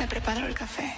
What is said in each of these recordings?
preparo el café.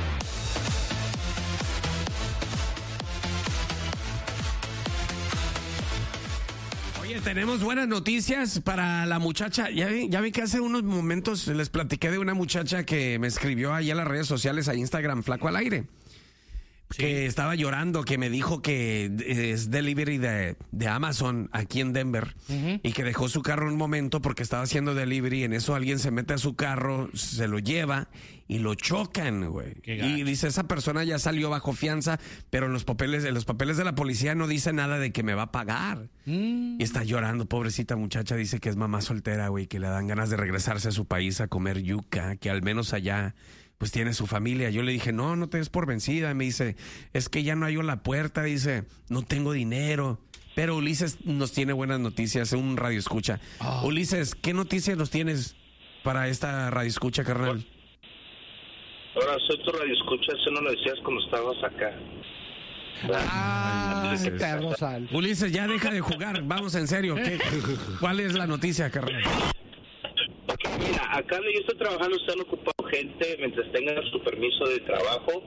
Oye, tenemos buenas noticias para la muchacha. Ya vi que hace unos momentos les platiqué de una muchacha que me escribió ahí a las redes sociales, a Instagram, Flaco al Aire. Sí. Que estaba llorando, que me dijo que es delivery de Amazon aquí en Denver. Y que dejó su carro un momento porque estaba haciendo delivery. En eso alguien se mete a su carro, se lo lleva y lo chocan, güey. Y dice, esa persona ya salió bajo fianza, pero en los papeles de la policía no dice nada de que me va a pagar. Y está llorando, pobrecita muchacha. Dice que es mamá soltera, güey, que le dan ganas de regresarse a su país a comer yuca, que al menos allá pues tiene su familia. Yo le dije, no te des por vencida. Y me dice, es que ya no hallo la puerta. Dice, no tengo dinero. Pero Ulises nos tiene buenas noticias, un radio escucha. Ulises, ¿qué noticias nos tienes para esta radio escucha, carnal? Ahora soy tu radio escucha, eso no lo decías cuando estabas acá. Ulises, ya deja de jugar, vamos en serio. ¿Cuál es la noticia, carnal? Mira, acá donde yo estoy trabajando están ocupando gente mientras tengan su permiso de trabajo.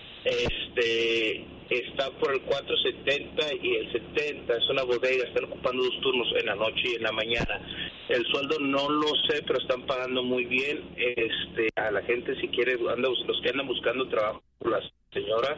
Está por el 470 y el 70, es una bodega, están ocupando 2 turnos en la noche y en la mañana. El sueldo no lo sé, pero están pagando muy bien. A la gente, si quiere, los que andan buscando trabajo, la señora,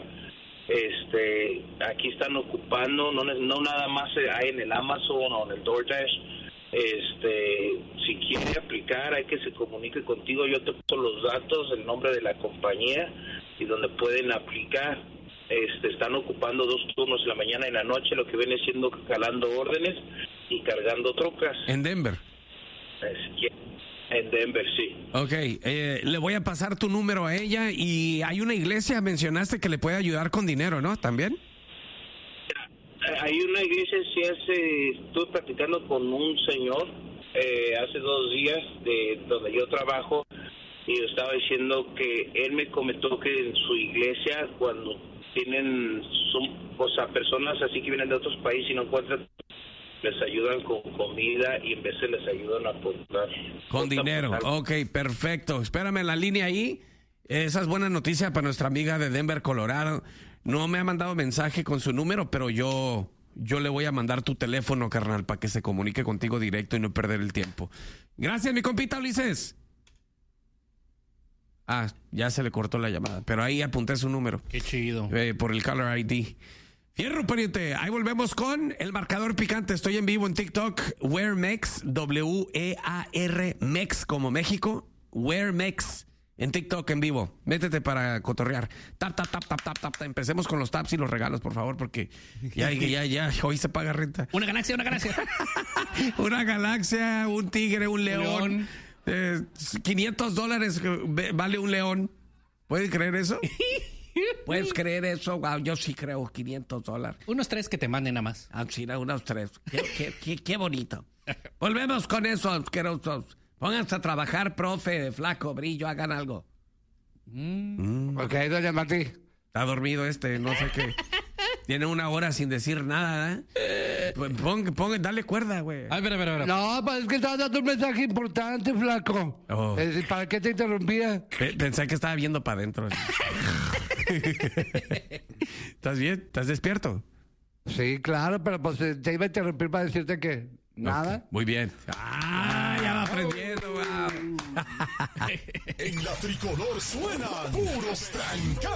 aquí están ocupando, no nada más hay en el Amazon o en el DoorDash. Si quiere aplicar, hay que se comunique contigo. Yo te paso los datos, el nombre de la compañía y donde pueden aplicar. Están ocupando 2 turnos en la mañana y en la noche, lo que viene siendo calando órdenes y cargando trocas. ¿En Denver? En Denver, sí. Ok, le voy a pasar tu número a ella. Y hay una iglesia, mencionaste, que le puede ayudar con dinero, ¿no? ¿También? Hay una iglesia, estuve platicando con un señor hace 2 días de donde yo trabajo, y yo estaba diciendo que él me comentó que en su iglesia, cuando son personas así que vienen de otros países y no encuentran, les ayudan con comida y en vez de les ayudan a aportar. Con dinero, ok, perfecto. Espérame en la línea ahí. Esa es buena noticia para nuestra amiga de Denver, Colorado. No me ha mandado mensaje con su número, pero yo le voy a mandar tu teléfono, carnal, para que se comunique contigo directo y no perder el tiempo. Gracias, mi compita Ulises. Ya se le cortó la llamada, pero ahí apunté su número. Qué chido. Por el Caller ID. Fierro, pariente. Ahí volvemos con el marcador picante. Estoy en vivo en TikTok. WearMex, W-E-A-R, Mex como México. WearMex. En TikTok en vivo. Métete para cotorrear. Tap. Empecemos con los taps y los regalos, por favor, porque ya. Hoy se paga renta. Una galaxia. Una galaxia, un tigre, un león. $500 vale un león. ¿Puedes creer eso? ¿Puedes creer eso? Wow, yo sí creo $500. Unos 3 que te manden nada más. Sí, unos 3. Qué bonito. Volvemos con eso, asquerosos. Pónganse a trabajar, profe, Flaco, Brillo, hagan algo. Ok, doña Martí. Está dormido no sé qué. Tiene 1 hora sin decir nada, ¿eh? Dale cuerda, güey. A ver. No, pues es que estaba dando un mensaje importante, Flaco. ¿Para qué te interrumpía? Pensé que estaba viendo para adentro. ¿Estás bien? ¿Estás despierto? Sí, claro, pero pues te iba a interrumpir para decirte que nada. Okay, muy bien. Ya va aprendiendo, wow. En la tricolor suenan puros trancas.